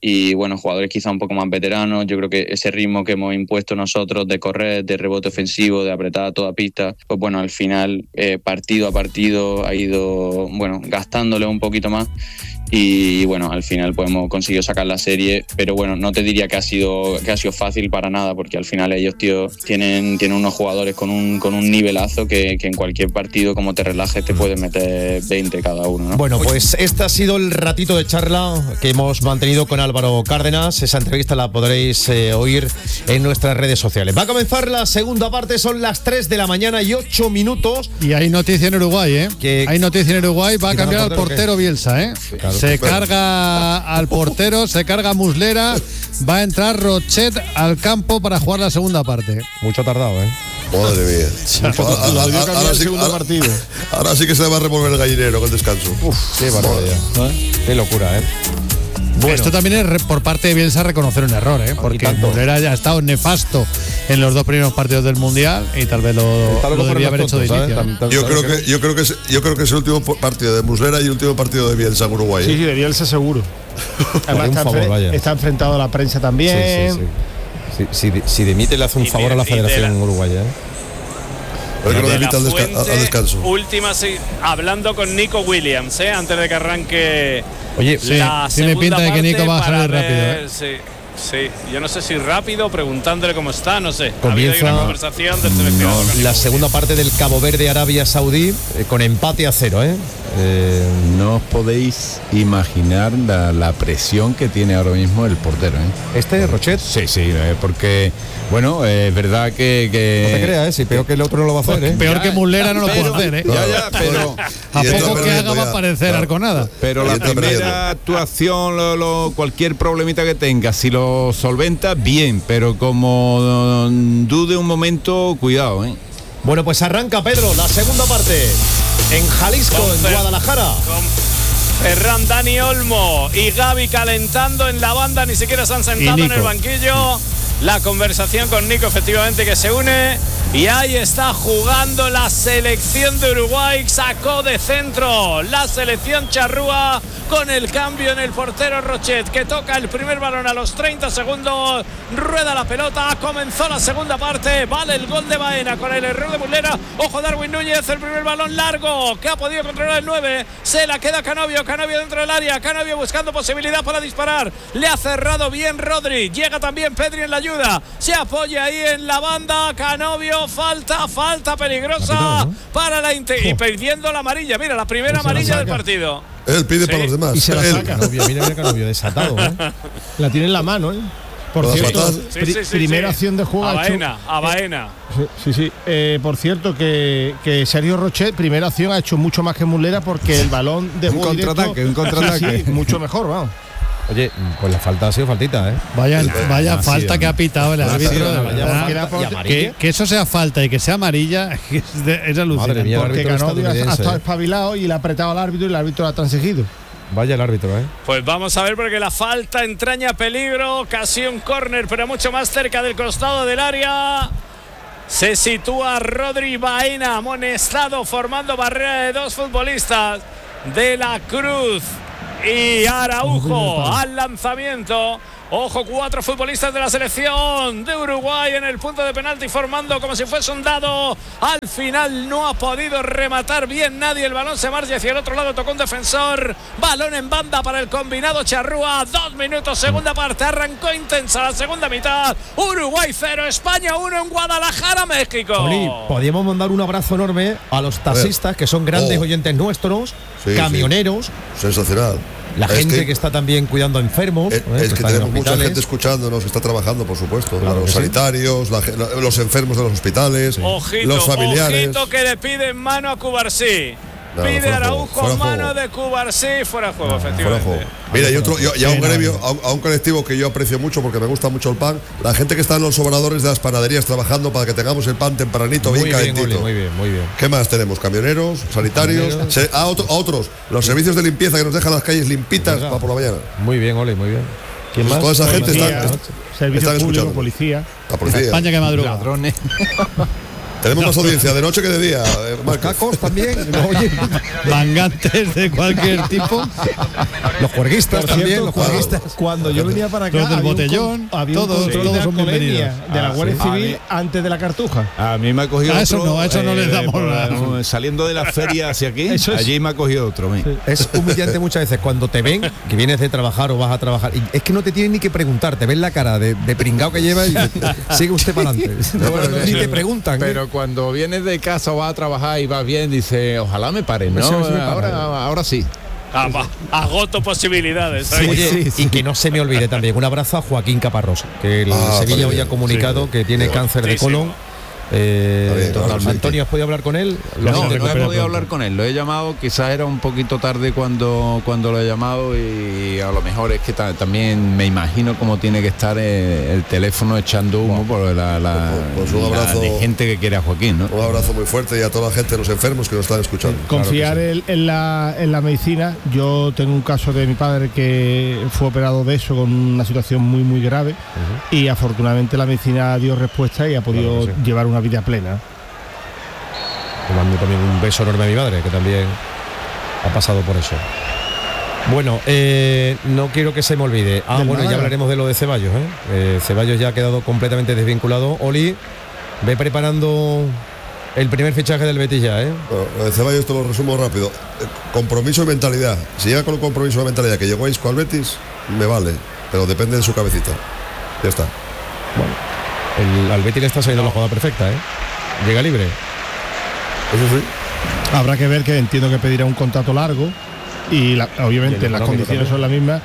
y bueno, jugadores quizá un poco más veteranos. Yo creo que ese ritmo que hemos impuesto nosotros de correr, de rebote ofensivo, de apretar a toda pista, pues bueno, al final eh, partido a partido ha ido, bueno, gastándole un poquito más. Y bueno, al final pues hemos conseguido sacar la serie, pero bueno, no te diría que ha sido que ha sido fácil para nada, porque al final ellos, tío, tienen, tienen unos jugadores con un, con un nivelazo que, que en cualquier partido, como te relajes, te puedes meter veinte cada uno, ¿no? Bueno, pues este ha sido el ratito de charla que hemos mantenido con Álvaro Cárdenas. Esa entrevista la podréis eh, oír en nuestras redes sociales. Va a comenzar la segunda parte, son las tres de la mañana y ocho minutos. Y hay noticia en Uruguay, ¿eh? Que hay noticia en Uruguay, va a cambiar al portero Bielsa, ¿eh? Claro. Se carga al portero, se carga Muslera, va a entrar Rochet al campo para jugar la segunda parte. Mucho tardado, ¿eh? Madre mía. Ahora, ahora, ahora, ahora, sí, ahora, ahora sí que se le va a revolver el gallinero con descanso. Uf, qué barbaridad. ¿Eh? Qué locura, ¿eh? Bueno. Esto también es por parte de Bielsa reconocer un error, ¿eh? Porque Muslera ya ha estado nefasto en los dos primeros partidos del Mundial y tal vez lo, lo debía haber hecho de inicio. Yo creo que yo creo que es, yo creo que es el último partido de Muslera y el último partido de Bielsa en Uruguay. Sí, sí, de Bielsa seguro. Además está, favor, enfre- está enfrentado a la prensa también. Sí, sí, sí. Si, si, si dimite le hace un y favor de, a la Federación Uruguaya, ¿eh? Que lo demita al, desca- al descanso. Última, sí, hablando con Nico Williams, ¿eh? Antes de que arranque. Oye, sí, la tiene pinta de que Nico va a salir rápido. ¿eh? Sí, sí, yo no sé si rápido, preguntándole cómo está, no sé. Comienza una conversación del seleccionador. No, la segunda parte del Cabo Verde Arabia Saudí eh, con empate a cero, ¿eh? Eh, no os podéis imaginar la, la presión que tiene ahora mismo el portero, ¿eh? ¿Este, Rochet? Sí, sí, eh, porque, bueno, es eh, verdad que, que... No te creas, ¿eh? Si peor que el otro no lo va a hacer, ¿eh? Peor ya, que Muslera no lo puede hacer, ¿eh? Ya, ya, pero... a poco que haga va a parecer claro. Arconada. Pero la primera actuación, lo, lo, cualquier problemita que tenga, si lo solventa, bien, pero como dude un momento, cuidado, ¿eh? Bueno, pues arranca, Pedro, la segunda parte. En Jalisco, con en Fer- Guadalajara. Con Ferran, Dani Olmo y Gaby calentando en la banda, ni siquiera se han sentado en el banquillo. La conversación con Nico, efectivamente, que se une. Y ahí está jugando la selección de Uruguay. Sacó de centro la selección charrúa con el cambio en el portero Rochet, que toca el primer balón a los treinta segundos. Rueda la pelota. Comenzó la segunda parte. Vale el gol de Baena con el error de Muslera. Ojo, Darwin Núñez. El primer balón largo que ha podido controlar el nueve. Se la queda Canovio. Canovio dentro del área. Canovio buscando posibilidad para disparar. Le ha cerrado bien Rodri. Llega también Pedri en la ayuda. Se apoya ahí en la banda. Canovio. Falta, falta peligrosa ¿no? para la Inter. Oh. Y perdiendo la amarilla. Mira, la primera pues amarilla del partido. Él pide sí. para los demás. Y se la Él. saca. Canovio, mira, mira Canovio, desatado, ¿eh? La tiene en la mano, ¿eh? Por cierto, sí, sí, sí, primera sí. acción de juego. A Baena, a Baena. Sí, sí. Eh, por cierto, que, que Sergio Rochet, primera acción, ha hecho mucho más que Muslera porque el balón de un contraataque, directo, un contraataque. Sí, mucho mejor, vamos. Oye, pues la falta ha sido faltita, ¿eh? Vaya, vaya falta que ha pitado el árbitro. Que, que eso sea falta y que sea amarilla es, de, es alucinante. Mía, porque Canovio ha estado espabilado y le ha apretado al árbitro y el árbitro lo ha transigido. Vaya el árbitro, ¿eh? Pues vamos a ver, porque la falta entraña peligro. Casi un córner, pero mucho más cerca del costado del área. Se sitúa Rodri Baena, amonestado, formando barrera de dos futbolistas. De la Cruz y Araujo al lanzamiento. Ojo, cuatro futbolistas de la selección de Uruguay en el punto de penalti, formando como si fuese un dado. Al final no ha podido rematar bien nadie. El balón se marcha hacia el otro lado, tocó un defensor. Balón en banda para el combinado charrúa. Dos minutos, segunda parte. Arrancó intensa la segunda mitad. Uruguay cero, España uno en Guadalajara, México. Oli, podríamos mandar un abrazo enorme a los taxistas, que son grandes oh. oyentes nuestros, sí, camioneros. Sí. Sensacional. La es gente que, que está también cuidando a enfermos. Es, ¿eh? es que, que tenemos mucha gente escuchándonos, que está trabajando, por supuesto. Claro los sanitarios, sí. la, los enfermos de los hospitales, ojito, los familiares. Ojito que le piden mano a Cubarsí. No, Pide Araujo mano de Cubarsí, fuera de juego, no, efectivamente. Fuera de juego. Mira, y otro, y a un gremio, a un, a un colectivo que yo aprecio mucho porque me gusta mucho el pan, la gente que está en los obradores de las panaderías trabajando para que tengamos el pan tempranito, muy bien, bien calentito. Muy bien, muy bien. ¿Qué más tenemos? Camioneros, sanitarios, camioneros. Se, a, otro, a otros, los sí. servicios de limpieza que nos dejan las calles limpitas para por la mañana. Muy bien, Oli, muy bien. ¿Quién más? Toda esa gente policía, está, servicio están público, escuchando. Policía. La policía. España que madruga. Ladrones. Tenemos no, más audiencia de noche que de día. Eh, Los cacos también. Oye, mangantes de cualquier tipo. Los juerguistas Por también. cierto, los juerguistas. Cuando yo venía para acá, Los del había un botellón, con- había todos, un control todos de son alcoholemia bienvenidos. de la Ah, Guardia sí. Civil A mí- antes de la Cartuja. A mí me ha cogido A otro. eso no, a eso no les damos por la- nada. Saliendo de la feria hacia aquí, Eso es. allí me ha cogido otro. mí. Es humillante muchas veces cuando te ven que vienes de trabajar o vas a trabajar. Y es que no te tienen ni que preguntar, te ven la cara de, de pringao que lleva y sigue usted para adelante. No, pero- ni te preguntan. ¿eh? Pero cuando vienes de casa o vas a trabajar y vas bien, dice, ojalá me paren, ¿no? Sí, sí, me paren. ahora, ahora sí. Ah, va, agoto posibilidades. Sí, Oye, oye, sí, sí. y que no se me olvide también un abrazo a Joaquín Caparrós, que el Ah, Sevilla está hoy ha bien. comunicado que tiene cáncer de Fortísimo. colon. Eh, Está bien, total. claro, sí. Antonio, ¿has podido hablar con él? Lo No, has no he recuperado podido pronto. hablar con él, lo he llamado, quizás era un poquito tarde cuando, cuando lo he llamado y a lo mejor es que ta- también me imagino cómo tiene que estar eh, el teléfono echando humo por la, la, Pues un la abrazo. de gente que quiere a Joaquín, ¿no? Un abrazo muy fuerte y a toda la gente, los enfermos que nos están escuchando. Confiar en, en la, en la medicina. Yo tengo un caso de mi padre que fue operado de eso con una situación muy muy grave y afortunadamente la medicina dio respuesta y ha podido Claro que sí. llevar una vida plena. Le mando también un beso enorme a mi madre, que también ha pasado por eso. Bueno, eh, no quiero que se me olvide. Ah, Del bueno, ya Málaga. hablaremos de lo de Ceballos. ¿eh? Eh, Ceballos ya ha quedado completamente desvinculado. Oli, ve preparando el primer fichaje del Betis ya, ¿eh? Bueno, lo de Ceballos esto lo resumo rápido. Eh, Compromiso y mentalidad. Si llega con el compromiso y mentalidad que llegó a Isco al Betis, me vale. Pero depende de su cabecita. Ya está. El, al Betis le está saliendo la jugada perfecta, ¿eh? Llega libre. Eso sí. Habrá que ver, que entiendo que pedirá un contrato largo y la- Y obviamente el las económico condiciones también. son las mismas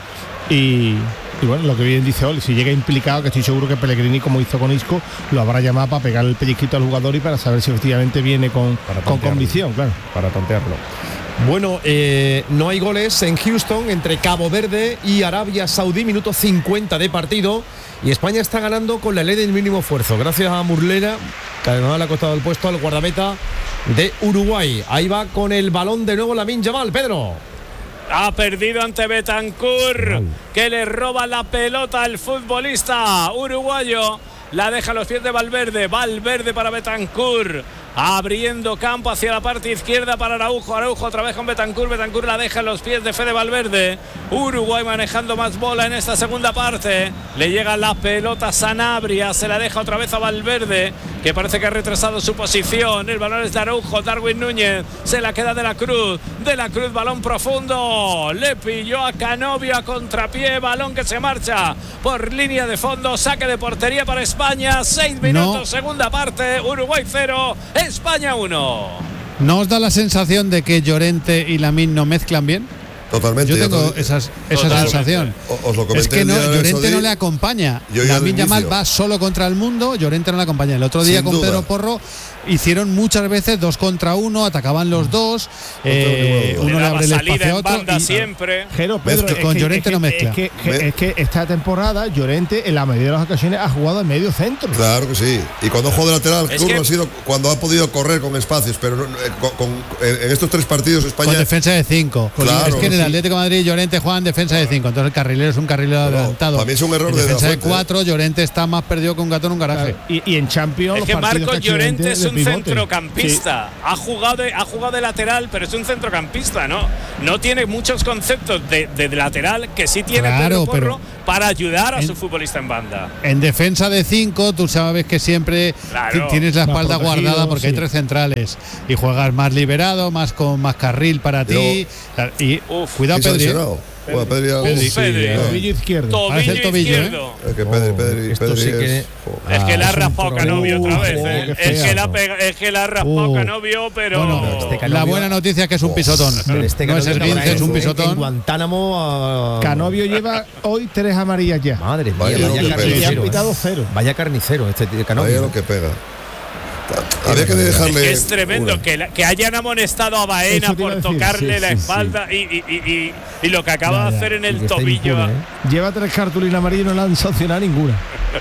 y, y bueno, lo que bien dice Oli, si llega implicado, que estoy seguro que Pellegrini, como hizo con Isco, lo habrá llamado para pegar el pellizquito al jugador y para saber si efectivamente viene con, Para con tantearlo. convicción, claro. Para tantearlo. Bueno, eh, no hay goles en Houston entre Cabo Verde y Arabia Saudí, minuto cincuenta de partido. Y España está ganando con la ley del mínimo esfuerzo, gracias a Murlera, que además le ha costado el puesto al guardameta de Uruguay. Ahí va con el balón de nuevo Lamine Yamal, Pedro. Ha perdido ante Betancur, que le roba la pelota al futbolista uruguayo. La deja a los pies de Valverde. Valverde para Betancur. Abriendo campo hacia la parte izquierda para Araujo. Araujo otra vez con Betancur. Betancur la deja en los pies de Fede Valverde. Uruguay manejando más bola en esta segunda parte. Le llega la pelota Sanabria. Se la deja otra vez a Valverde, que parece que ha retrasado su posición. El balón es de Araujo. Darwin Núñez se la queda de la Cruz. De la Cruz, balón profundo. Le pilló a Canovio a contrapié. Balón que se marcha por línea de fondo. Saque de portería para España. Seis minutos, No. segunda parte. Uruguay cero, España uno. ¿No os da la sensación de que Llorente y Lamine no mezclan bien? Totalmente. Yo ya tengo te- esas, esa Totalmente. sensación. o- os lo Es comenté que el no, día de Llorente Sodí. no le acompaña. Yo ya Lamine del Yamal inicio. va solo contra el mundo, Llorente no le acompaña. El otro día Sin con duda. Pedro Porro hicieron muchas veces dos contra uno, atacaban los dos, eh, tengo uno Le le daba abre el salida espacio a en otro. banda y- siempre. Jero, Pedro, Mezcla. es Con que- Llorente es que- no mezcla. Es que, que- Me- es que esta temporada Llorente en la mayoría de las ocasiones ha jugado en medio centro. Claro que sí. Y cuando juega de lateral, Es Curro que- ha sido cuando ha podido correr con espacios, pero no- eh, con, con- en en estos tres partidos España. Con defensa de cinco. Claro, es que en el sí. Atlético de Madrid Llorente juega en defensa de cinco. Entonces el carrilero es un carrilero Pero adelantado. para mí es un error en de defensa la de Fuente, cuatro, Llorente está más perdido que un gato en un garaje. Y, y en Champions Es los que partidos Marcos que ha hecho Llorente es de un pivote. centrocampista. Ha jugado de, ha jugado de lateral, pero es un centrocampista, ¿no? No tiene muchos conceptos de, de lateral que sí tiene Claro, Pedro Porro pero- para ayudar a en- su futbolista en banda. En defensa de cinco, tú sabes que siempre Claro. ti- tienes la Más espalda protegido, guardada porque hay sí. tres centrales y juegas más liberado, más con más carril para ti. Y Uf. cuidado, ¿Quién se ha Pedri. ¿eh? lesionado? Bueno, Pedri ya- Pedri, Uf, Pedri. sí, Tobillo izquierdo. Parece el Tobillo tobillo, ¿eh? izquierdo. Es que Pedri, Oh, Pedri, esto Pedri sí es- que- jo. Es que le ha Ah, es un raspado Canovio otra problema. vez. Oh, ¿eh? qué Es, que feo. le ha pega- es que le ha raspado Uh. Canovio, pero. Bueno, este la Canovio- buena noticia es que es un pisotón. Pero este no es Canovio esguince, es un en- En pisotón. Guantánamo. a- Canovio lleva hoy tres amarillas ya. Madre mía, Vaya vaya, lo que Y le carnicero. han ¿eh? pitado cero. Vaya carnicero este tío, Vaya Canovio. lo que pega. Había que dejarle. Es tremendo una. que, la- que hayan amonestado a Baena Eso te iba por a decir, tocarle sí, la sí, espalda Y, y, y, y, y lo que acaba Ya, de ya. hacer en Y el que está tobillo. impune, ¿eh? Lleva tres cartulinas amarillas y no le han sancionado ninguna.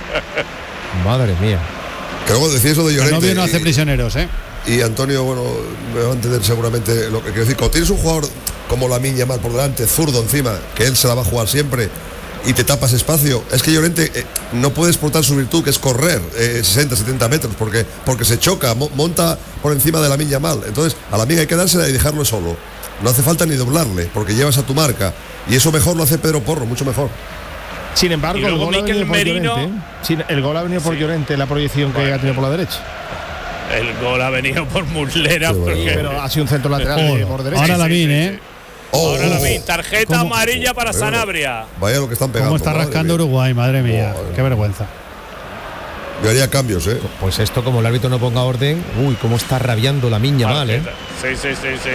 Madre mía. Que luego decía eso de Llorente. Canovio no hace y- prisioneros, ¿eh? Y Antonio, bueno, me va a entender seguramente lo que quiero decir. Cuando tienes un jugador como Lamine Yamal por delante, zurdo encima, que él se la va a jugar siempre, y te tapas espacio. Es que Llorente eh, no puede explotar su virtud, que es correr eh, sesenta, setenta metros, porque, porque se choca, mo- monta por encima de Lamine Yamal. Entonces, a Lamine hay que dársela y dejarlo solo. No hace falta ni doblarle, porque llevas a tu marca. Y eso mejor lo hace Pedro Porro, mucho mejor. Sin embargo, el gol, Mikel Merino, Llorente, ¿eh? Sin, el gol ha venido por sí. Llorente, la proyección que bueno, ha tenido por la derecha. El gol ha venido por Muslera, sí, porque... pero ha sido un centro lateral oh, por derecha. Ahora la sí, viene, sí, sí. ¿eh? Oh, Ahora la vi, tarjeta ¿Cómo? amarilla para bueno, Sanabria. Vaya lo que están pegando. ¿Cómo está rascando mía. Uruguay? Madre mía, oh, qué vergüenza. Yo haría cambios, ¿eh? Pues esto, como el árbitro no ponga orden, uy, cómo está rabiando Lamine Yamal, ¿eh? Sí, sí, sí, sí.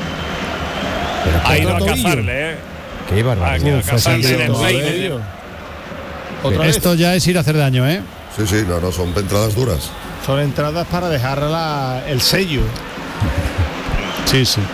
Ha ido a cazarle, ¿eh? Qué barbaridad. Ha ido a cazarle en el peine. Esto ya es ir a hacer daño, ¿eh? Sí, sí, no, no, son entradas duras. Son entradas para dejar la, el sello. Sí, sí.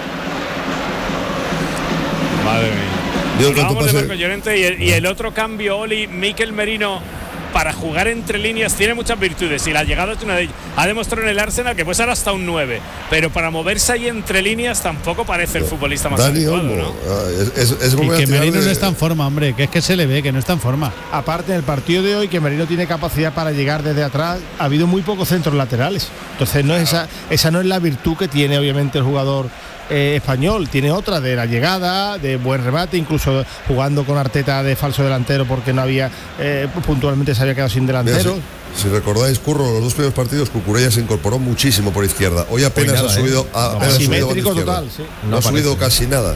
Madre mía. Hablábamos de Marco Llorente y el, y el otro cambio, Oli, Mikel Merino, para jugar entre líneas tiene muchas virtudes y la llegada es una de ellas. Ha demostrado en el Arsenal que puede ser hasta un nueve, pero para moverse ahí entre líneas tampoco parece el futbolista más Dani adecuado, Olmo, ¿no? Es, es, es y que Merino de... no está en forma, hombre, que es que se le ve que no está en forma. Aparte, en el partido de hoy, que Merino tiene capacidad para llegar desde atrás, ha habido muy pocos centros laterales. Entonces, no es esa, esa no es la virtud que tiene, obviamente, el jugador Eh, español. Tiene otra de la llegada, de buen remate, incluso jugando con Arteta de falso delantero porque no había eh, puntualmente se había quedado sin delantero. Mira, si, si recordáis, Curro, los dos primeros partidos Cucurella se incorporó muchísimo por izquierda. Hoy apenas nada, ha subido, ¿eh? a, no, apenas asimétrico subido total, sí. No, no ha subido casi nada.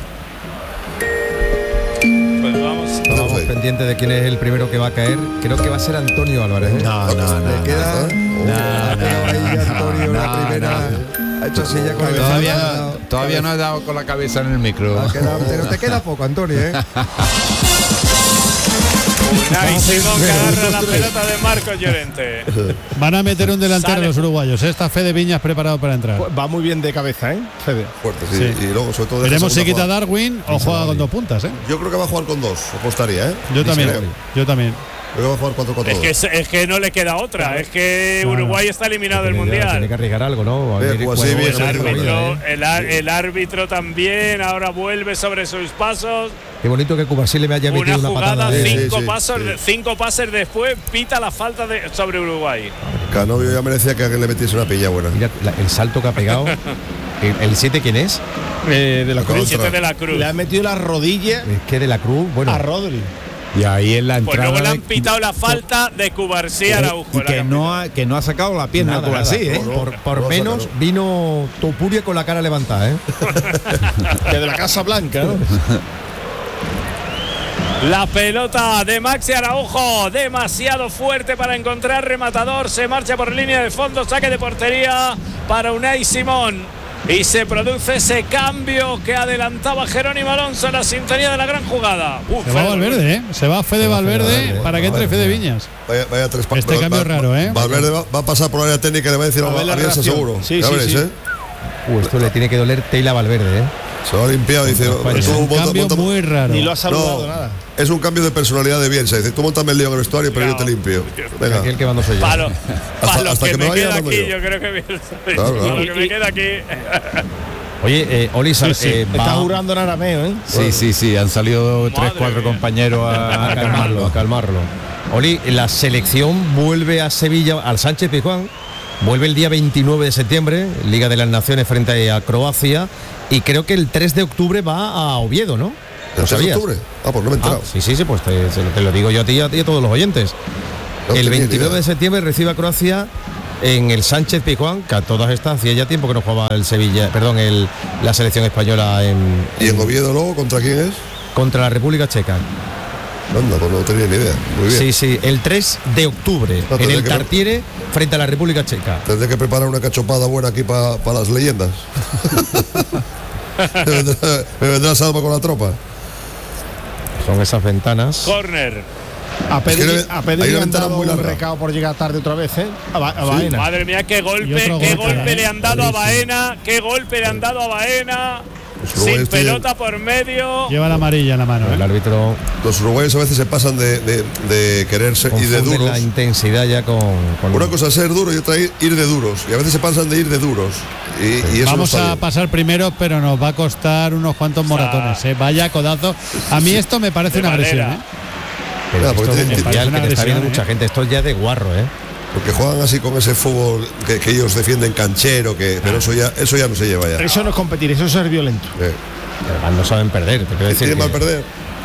Pues vamos. Estamos pendientes de quién es el primero que va a caer. Creo que va a ser Antonio Álvarez, ¿eh? No, no, no. Le queda no, no, ahí Antonio no, la primera. No. Ha hecho así ya con el todavía, no, todavía no he dado con la cabeza en el micro. Quedado, pero te queda poco, Antonio, ¿eh? Unai Simón que agarra la pelota de Marcos Llorente. Van a meter un delantero Sale. los uruguayos. Esta Fede Viñas preparado para entrar. Pues va muy bien de cabeza, ¿eh? Fede. Fuerte, sí. Sí. Y luego, sobre todo, veremos si quita Darwin o juega con dos puntas, ¿eh? Yo creo que va a jugar con dos, apostaría, ¿eh? Yo también. Creo. Yo también. Creo que va a jugar cuatro cuatro dos. Es que, es, es que no le queda otra. Claro. Es que claro. Uruguay está eliminado del Mundial. Tiene que arriesgar algo, ¿no? Bien, Mire, pues bueno, sí, bien, el, árbitro, ¿eh? el, el árbitro también ahora vuelve sobre sus pasos. Qué bonito que Cubarsí le haya metido una, una jugada, patada. cinco, sí, sí, pasos, sí. cinco pases después, pita la falta de, sobre Uruguay. Canovio ya merecía que alguien le metiese una pilla buena. Mira la, el salto que ha pegado. ¿El siete quién es? Eh, de la Cruz. El siete de la Cruz. Le ha metido la rodilla. Es que de la Cruz, bueno. A Rodri. Y ahí en la pues entrada. Pues luego le han pitado la falta de Cubarsí a Araujo. Y que no, ha, que no ha sacado la pierna nada, Cubarsí, ¿eh? No, no, por por no menos sacaron. Vino Topuria con la cara levantada, ¿eh? Que de la Casa Blanca, ¿no? La pelota de Maxi Araujo, demasiado fuerte para encontrar rematador. Se marcha por línea de fondo, saque de portería para Unai Simón. Y se produce ese cambio que adelantaba Jerónimo Alonso en la sintonía de la gran jugada. Uf, se va Valverde, ¿eh? Se va Fede Valverde, Valverde para que entre Fede Viñas. Vaya, vaya tres pa- este va, cambio va, raro, ¿eh? Valverde va, va a pasar por la área técnica y le va a decir a, a Bielsa seguro. Sí, ya sí, veréis, sí. ¿eh? Uh, esto le tiene que doler Teila Valverde, ¿eh? Se lo ha limpiado, dice. Es un monta, cambio monta, muy raro. Ni lo ha saludado no, nada. Es un cambio de personalidad de Bielsa. Dice, tú montame el lío en el vestuario, pero claro. yo te limpio. Venga. Aquí el que mando soy yo. Para lo, hasta, lo hasta que, que me, me vaya queda aquí, yo. yo creo que Bielsa. Claro, claro. Lo que me queda aquí. Oye, eh, Oli, Sí, sí. eh, Está va jurando en arameo, ¿eh? Sí, sí, sí. Han salido tres, cuatro mía. compañeros a, a calmarlo, a calmarlo. Oli, la selección vuelve a Sevilla, al Sánchez Pizjuán. Vuelve el día veintinueve de septiembre, Liga de las Naciones frente a Croacia. Y creo que el tres de octubre va a Oviedo, ¿no? ¿El tres de octubre? Ah, pues no me he enterado. Ah, sí, sí, sí, pues te, te lo digo yo a ti y a, ti y a todos los oyentes. No el tenía veintinueve idea. de septiembre recibe a Croacia en el Sánchez Pizjuán, que a todas estas hacía ya tiempo que no jugaba el Sevilla, perdón, el, la selección española en, ¿Y en Oviedo luego contra quién es? contra la República Checa. Anda, pues no tenía ni idea. Muy bien. Sí, sí, el tres de octubre No, en tendré el que- Tartiere frente a la República Checa. Tendré que preparar una cachopada buena aquí para pa las leyendas. me, vendrá, me vendrá Salva con la tropa. Son esas ventanas. Corner. A Pedri, Es que le- a Pedri hay le una han ventana dado muy un larga. recado por llegar tarde otra vez, ¿eh? A, Ba- a Baena. Madre mía, qué Y golpe, otro qué golpe, golpe ¿eh? le han dado a Buenísimo. Baena, qué golpe le han dado a Baena. Los uruguayos Sin tienen- pelota por medio. Lleva la amarilla en la mano, El ¿eh? árbitro Los uruguayos a veces se pasan de, de, de quererse y de confunde duros. la intensidad ya con, con Una cosa es ser duro y otra ir ir de duros. Y a veces se pasan de ir de duros. Y, y eso Vamos no está a bien. pasar primero, pero nos va a costar unos cuantos moratones, ¿eh? Vaya codazo. A mí esto me parece De una agresión, madera. ¿eh? Pero Claro, porque esto, tiene- mundial, parece una que te está viendo agresión, mucha ¿eh? gente, esto es ya de guarro, ¿eh? Porque juegan así con ese fútbol que, que ellos defienden canchero, que, pero eso ya, eso ya no se lleva ya. Eso no es competir, eso es ser violento. Eh, Además no saben perder, te quiero decir Tiene que mal perder.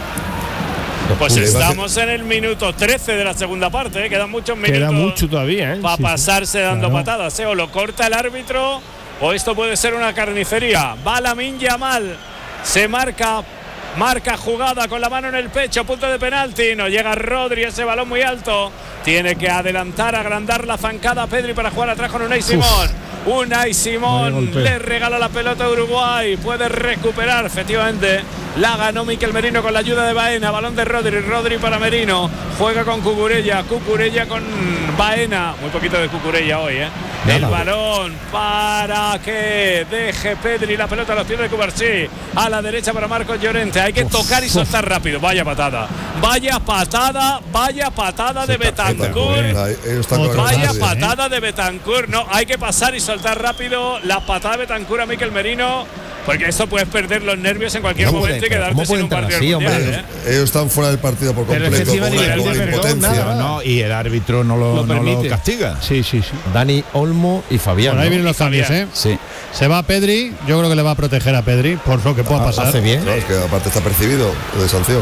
Pues Uy, estamos en el minuto trece de la segunda parte, ¿eh? Quedan muchos minutos. Queda mucho todavía, ¿eh? Para Sí, sí. pasarse dando Claro. patadas, ¿eh? O lo corta el árbitro o esto puede ser una carnicería. Va Lamine Yamal, se marca, marca jugada con la mano en el pecho, punto de penalti, no llega Rodri, ese balón muy alto, tiene que adelantar, agrandar la zancada a Pedri para jugar atrás con Unai Simón. Unai Vaya Simón golpe. le regala la pelota a Uruguay, puede recuperar efectivamente, la ganó Mikel Merino con la ayuda de Baena, balón de Rodri, Rodri para Merino, juega con Cucurella, Cucurella con Baena, muy poquito de Cucurella hoy, ¿eh? El balón para que deje Pedri la pelota a los pies de Cubarsí, a la derecha para Marcos Llorente, hay que tocar y soltar rápido, vaya patada, vaya patada, vaya patada de Betancourt. Ahí, ellos están con la Vaya cabeza. patada de Betancourt, no, hay que pasar y soltar rápido la patada de Betancourt a Mikel Merino, porque esto puedes perder los nervios en cualquier ¿Cómo momento puede- y quedarte cómo sin puede un entrar partido así, del hombre? mundial, Ellos, ¿eh? ellos están fuera del partido por Pero es que completo, encima con, ni con el la de perdón, impotencia. nada. No, y el árbitro no lo, Lo no lo permite. castiga. Sí, sí, sí. Dani Olmo y Fabián. Bueno, ahí ¿no? vienen los cambios, Fabián. ¿eh? Sí. Se va Pedri, yo creo que le va a proteger a Pedri por lo que pueda pasar. Hace bien. No, es que aparte está percibido de sanción.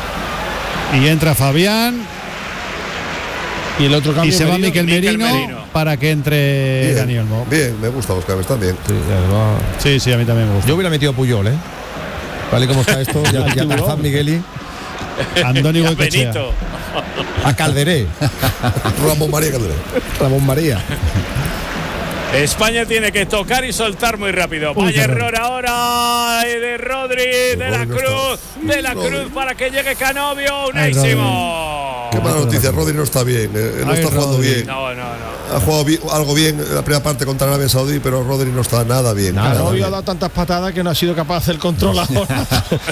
Y entra Fabián Y el otro cambio. y se va Merino. Mikel Mikel Merino, Merino. para que entre Bien, Dani Olmo. bien, me gustan los cambios también. Sí, además- Sí, sí, a mí también me gusta. Yo hubiera metido a Puyol, ¿eh? Vale, ¿cómo está esto? Ya, ya Tarzán Migueli. Andoni Y a Goicoechea. Benito. A Calderé. Ramón María Calderé. Ramón María. España tiene que tocar y soltar muy rápido. Uy, Vaya qué error ahora de Rodri, de la Rodri no Cruz, está. de la Rodri. Cruz para que llegue Canovio, Ay, Unai Rodri. Simón. Qué mala noticia, Rodri no está bien, eh, no Ay, está jugando Rodri. bien. No, no, no. Ha jugado bi- algo bien en la primera parte contra Arabia Saudí, pero Rodri no está nada bien. Nada, nada No bien. había dado tantas patadas que no ha sido capaz de hacer control ahora.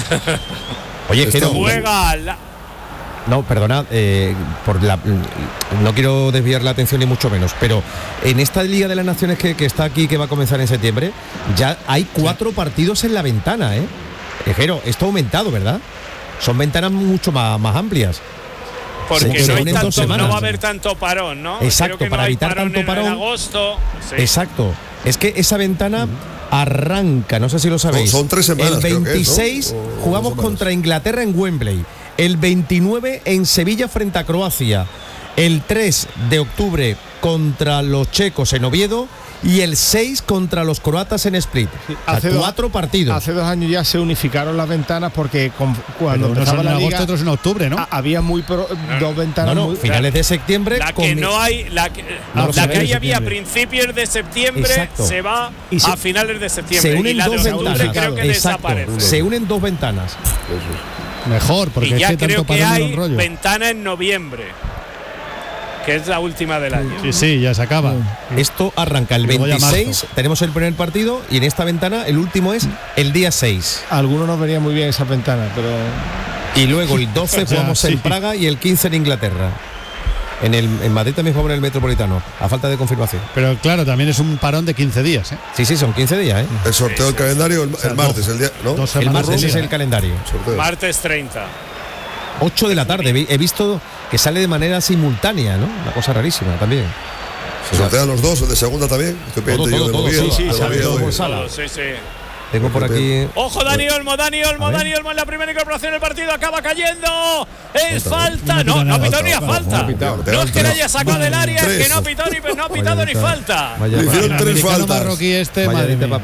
Oye, que no, Juega la- no, perdona, eh, por la, no quiero desviar la atención ni mucho menos, pero en esta Liga de las Naciones que, que está aquí, que va a comenzar en septiembre, ya hay cuatro partidos en la ventana, ¿eh? Ejero, esto ha aumentado, ¿verdad? Son ventanas mucho más, más amplias. porque Se no, hay unen dos tanto, semanas. no va a haber tanto parón, ¿no? Exacto, Creo que no para hay evitar parón tanto en- parón. En agosto. Sí. Exacto. Es que esa ventana arranca, no sé si lo sabéis. Son- son tres semanas, El creo que es, ¿no? veintiséis O- o dos jugamos semanas. contra Inglaterra en Wembley. El veintinueve en Sevilla frente a Croacia. El tres de octubre contra los checos en Oviedo. Y el seis contra los croatas en Split. O sea, Hace dos- cuatro partidos. Hace dos años ya se unificaron las ventanas porque con- cuando Pero unos empezaba son en la agosto, liga otros en octubre, ¿no? ha- había muy pro- dos ventanas no, no, muy finales de septiembre. La que con- no hay, la que, No, la finales que de ahí había a septiembre. principios de septiembre Exacto. se va Y se- a finales de septiembre. se y unen la de dos octubre ventanas. creo que Exacto. desaparece. Se unen dos ventanas. Mejor, porque Y es ya que creo tanto que parón hay es un rollo. ventana en noviembre, que es la última del año. Sí, sí, ya se acaba. Esto arranca el Luego ya veintiséis, marzo. tenemos el primer partido y en esta ventana el último es el día seis. A algunos nos venía muy bien esas ventanas, pero Y luego el doce O sea, jugamos sí. en Praga y el quince en Inglaterra. En, el, en Madrid también jugamos en el Metropolitano, a falta de confirmación. Pero claro, también es un parón de quince días, ¿eh? Sí, sí, son quince días, ¿eh? El sorteo del calendario el, el martes, el día, ¿no? Dos El semanas martes de es liga, el ¿eh? calendario. Sorteo. Martes treinta. ocho de la tarde, vi- he visto que sale de manera simultánea, ¿no? Una cosa rarísima también. Se sortean los dos, el de segunda también. Estoy Todo, pendiente yo todo, de todo, Oviedo, sí, sí, de sale Oviedo, todo y- por sala. Todo, sí, sí. Tengo por aquí... Ojo, Dani Olmo, Dani Olmo, A ver. Dani Olmo en la primera incorporación del partido, acaba cayendo. Es falta. No No, pita no ha nada. pitado ni a No, falta. no ha pitado, No te es dan que le tres. haya sacado del área, es que Tres. no ha pitado ni, no ha pitado ni Vaya, falta. vaya- Le hicieron El tres americano faltas. marroquí este, Vaya madre de mía.